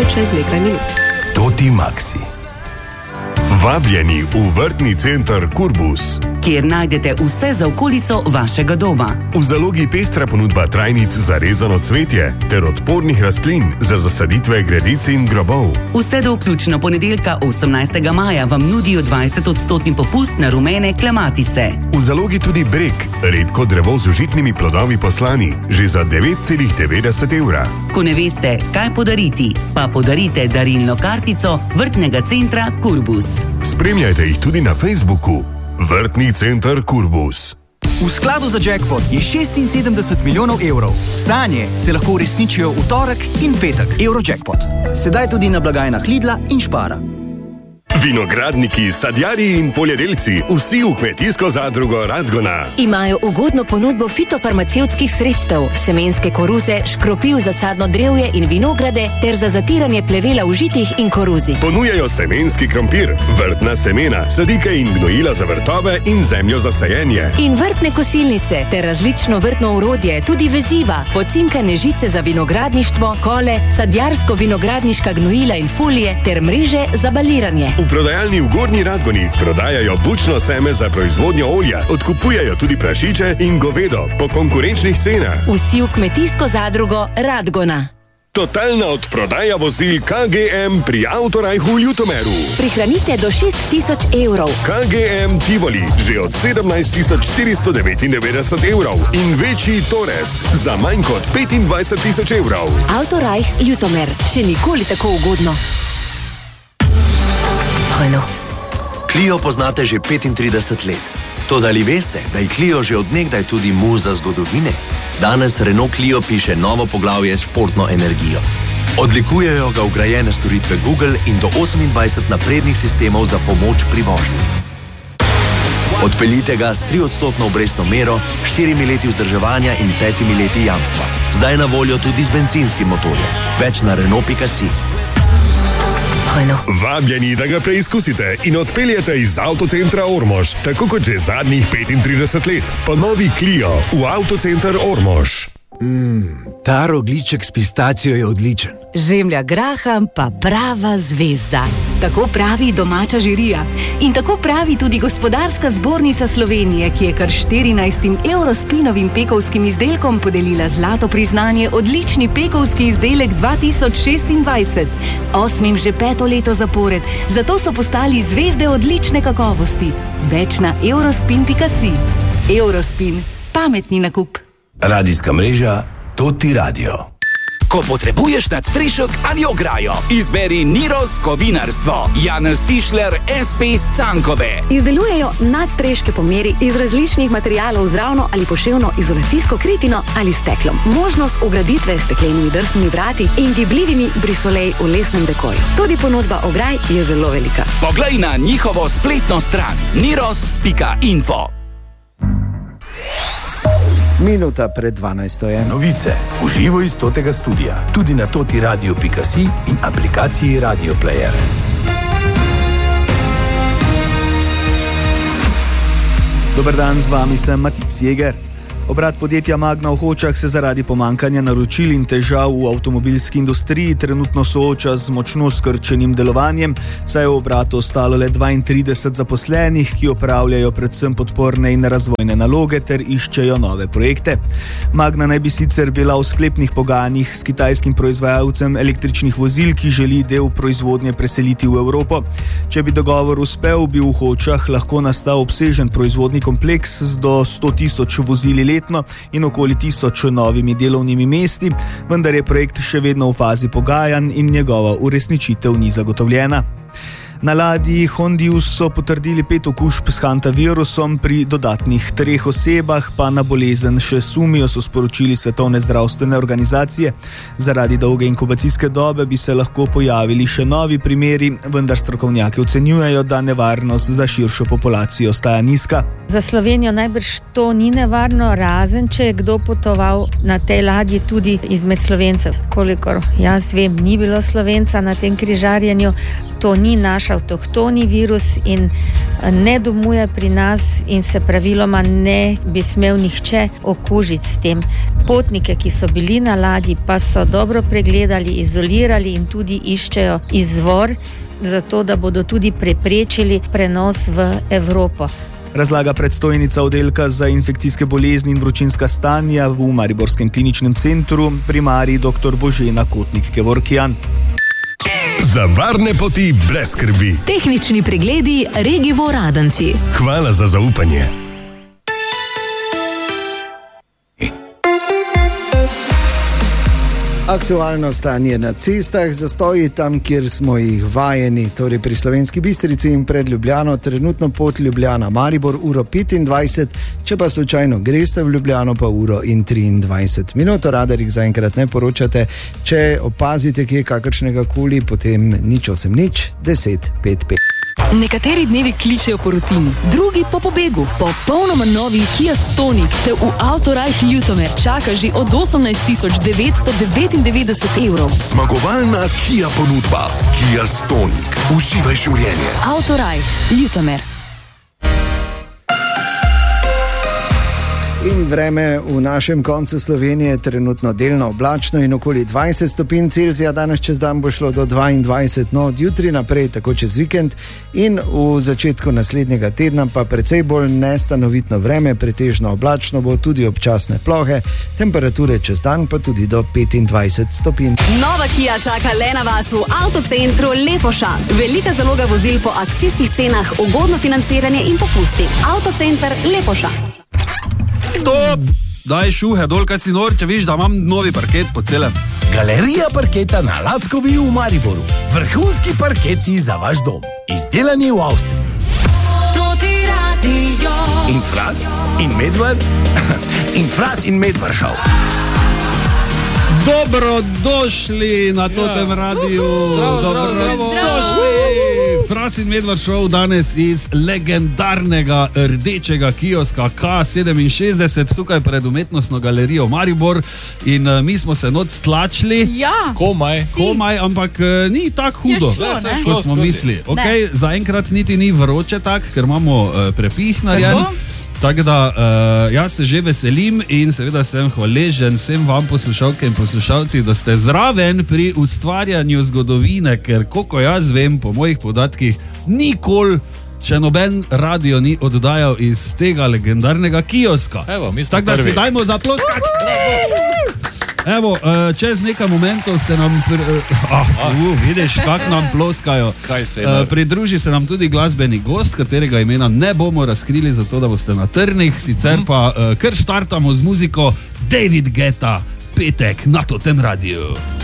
čez nekaj minut. Toti Maxi. Vabljeni v vrtni center Kurbus, kjer najdete vse za okolico vašega doma. V zalogi pestra ponudba trajnic za rezano cvetje ter odpornih rastlin za zasaditve gredic in grobov. Vse do vključno ponedeljka 18. maja vam nudijo 20% popust na rumene klematise. V zalogi tudi breg, redko drevo z užitnimi plodovi poslani, že za 9,90 evra. Ko ne veste, kaj podariti, pa podarite darilno kartico vrtnega centra Kurbus. Spremljajte jih tudi na Facebooku. Vrtni center Kurbus. V skladu za jackpot je 76 milijonov evrov. Sanje se lahko uresničijo v torek in petek. Eurojackpot. Sedaj tudi na blagajnah Lidla in Spara. Vinogradniki, sadjarji in poljedelci, vsi v kmetijsko zadrugo Radgona. Imajo ugodno ponudbo fitofarmacevtskih sredstev, semenske koruze, škropiv za sadno drevje in vinograde ter za zatiranje plevela v žitih in koruzi. Ponujajo semenski krompir, vrtna semena, sadike in gnojila za vrtove in zemljo za sajenje. In vrtne kosilnice ter različno vrtno orodje, tudi veziva, pocinkane žice za vinogradništvo, kole, sadjarsko-vinogradniška gnojila in folije ter mreže za baliranje. V prodajalni v Gornji Radgoni prodajajo bučno seme za proizvodnjo olja, odkupujajo tudi prašiče in govedo po konkurenčnih cenah. Vsi v kmetijsko zadrugo Radgona. Totalna odprodaja vozil KGM pri Autorajhu v Ljutomeru. Prihranite do 6.000 evrov. KGM Tivoli že od 17.499 evrov in večji Torres za manj kot 25.000 evrov. Autorajh Ljutomer. Še nikoli tako ugodno. Renault. Clio poznate že 35 let. Toda ali veste, da je Clio že od nekdaj tudi muza zgodovine? Danes Renault Clio piše novo poglavje s športno energijo. Odlikujejo ga vgrajene storitve Google in do 28 naprednih sistemov za pomoč pri vožnji. Odpeljite ga s 3% obrestno mero, 4 leti vzdrževanja in 5 leti jamstva. Zdaj na voljo tudi z bencinskim motorjem. Več na Renault.si. Vabljeni, da ga preizkusite in odpeljete iz avtocentra Ormož, tako kot že zadnjih 35 let. Pa novi Clio v avtocenter Ormož. Ta rogljiček s pistacijo je odličen. Žemlja graham pa prava zvezda. Tako pravi domača žirija. In tako pravi tudi Gospodarska zbornica Slovenije, ki je kar 14 Eurospinovim pekovskim izdelkom podelila zlato priznanje odlični pekovski izdelek 2026. 8. že 5. leto zapored. Zato so postali zvezde odlične kakovosti. Več na eurospin.si. Eurospin. Pametni nakup. Radijska mreža Toti Radio. Ko potrebuješ nadstrešek ali ograjo, izberi Niros Kovinarstvo. Janez Tišler, SP iz Cankove. Izdelujejo nadstreške po meri iz različnih materialov z ravno ali poševno izolacijsko kritino ali steklom. Možnost vgraditve s steklenimi drsnimi vrati in gibljivimi brisolej v lesnem dekoju. Tudi ponudba ograj je zelo velika. Poglej na njihovo spletno stran niros.info. Minuta pred 12. je. Novice v živo iz Totega studia. Tudi na totiradio.si in aplikaciji Radio Player. Dober dan, z vami sem Matic Jeger. Obrat podjetja Magna v Hočah se zaradi pomankanja naročil in težav v avtomobilski industriji trenutno sooča z močno skrčenim delovanjem, saj je v obratu ostalo le 32 zaposlenih, ki opravljajo predvsem podporne in razvojne naloge ter iščejo nove projekte. Magna naj bi sicer bila v sklepnih pogajanjih s kitajskim proizvajalcem električnih vozil, ki želi del proizvodnje preseliti v Evropo. Če bi dogovor uspel, bi v Hočah lahko nastal obsežen proizvodni kompleks z do 100.000 vozili letno in okoli 1000 novimi delovnimi mesti, vendar je projekt še vedno v fazi pogajanj in njegova uresničitev ni zagotovljena. Na ladji Hondius so potrdili 5 okužb s hantavirusom, pri dodatnih 3 osebah pa na bolezen še sumijo, so sporočili Svetovne zdravstvene organizacije. Zaradi dolge inkubacijske dobe bi se lahko pojavili še novi primeri, vendar strokovnjaki ocenjujejo, da nevarnost za širšo populacijo ostaja nizka. Za Slovenijo najbrž to ni nevarno, razen če je kdo potoval na tej ladji tudi izmed Slovencev. Kolikor jaz vem, ni bilo Slovenca na tem križarjenju, to ni naša avtohtoni virus in ne domuje pri nas in se praviloma ne bi smel nihče okužiti s tem. Potnike, ki so bili na ladji, pa so dobro pregledali, izolirali in tudi iščejo izvor, zato da bodo tudi preprečili prenos v Evropo. Razlaga predstojnica oddelka za infekcijske bolezni in vročinska stanja v Mariborskem kliničnem centru primarij dr. Božena Kotnik-Kevorkian. Za varne poti brez skrbi. Tehnični pregledi Regivo Radenci. Hvala za zaupanje. Aktualno stanje na cestah, zastoji tam, kjer smo jih vajeni, torej pri Slovenski Bistrici in pred Ljubljano, trenutno pot Ljubljana-Maribor, uro 25, če pa slučajno greste v Ljubljano, pa uro in 23 minut. O radarjih zaenkrat ne poročate, če opazite kje kakršnega koli, potem 080 10 5 5. Nekateri dnevi kličejo po rutini, drugi po pobegu. Popolnoma novi Kia Stonic te v Autorajh Ljutomer čaka že od 18.999 evrov. Zmagovalna Kia ponudba. Kia Stonic. Uživaj življenje. Autorajh Ljutomer. In vreme v našem koncu Slovenije je trenutno delno oblačno in okoli 20 stopinj Celzija, danes čez dan bo šlo do 22, no od jutri naprej, tako čez vikend in v začetku naslednjega tedna pa precej bolj nestanovitno vreme, pretežno oblačno bo, tudi občasne plohe, temperature čez dan pa tudi do 25 stopinj. Nova Kia čaka le na vas v avtocentru Lepoša. Velika zaloga vozil po akcijskih cenah, ugodno financiranje in popusti. Avtocenter Lepoša. Stop! Daj šuhe dol, kaj si nor, če viš, da imam novi parket po celem. Galerija parketa na Lackovi v Mariboru. Vrhunski parketi za vaš dom. Izdelani v Avstriji. In Fras? In Medvar? In Fras in Medvar šov. Dobrodošli na totem radiju. Dobrodošli. Fras in Medvar šov danes iz legendarnega rdečega kioska K67 tukaj pred umetnostno galerijo Maribor in mi smo se noč stlačili. Ja, komaj, ampak ni tako hudo, kot smo mislili. Okay, zaenkrat niti ni vroče tak, ker imamo prepih narejen. Tako da jaz se že veselim in seveda sem hvaležen vsem vam poslušalke in poslušalci, da ste zraven pri ustvarjanju zgodovine, ker koliko jaz vem, po mojih podatkih, nikoli še noben radio ni oddajal iz tega legendarnega kioska. Evo, mi smo tako da prvi. si dajmo zaploskati. Evo, čez nekaj momentov se nam vidiš, kako nam ploskajo. Pridruži se nam tudi glasbeni gost, katerega imena ne bomo razkrili, zato da boste na trnih, sicer pa kar štartamo z muziko David Guetta, petek na totem radiju.